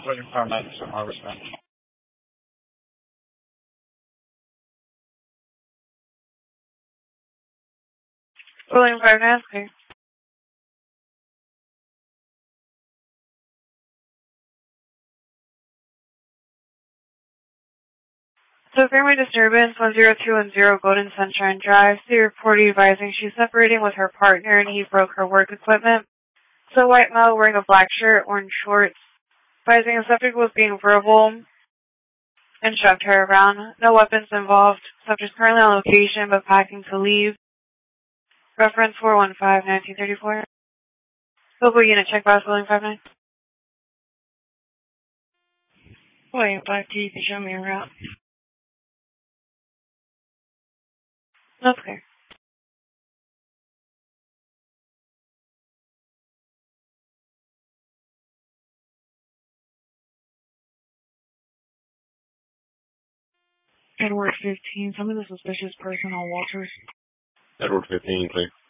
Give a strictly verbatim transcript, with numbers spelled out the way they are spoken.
William five nine, I'll respond. William five nine, okay. So family disturbance, one zero two one zero Golden Sunshine Drive. City reported advising she's separating with her partner and he broke her work equipment. So white male wearing a black shirt, orange shorts. Advising the subject was being verbal and shoved her around. No weapons involved. Subject is currently on location but packing to leave. Reference four one five, nineteen thirty-four. Local unit check box, William five nine. William five T, you can show me a route. That's okay. Edward fifteen, some of the suspicious person on Walters. Edward fifteen, clear.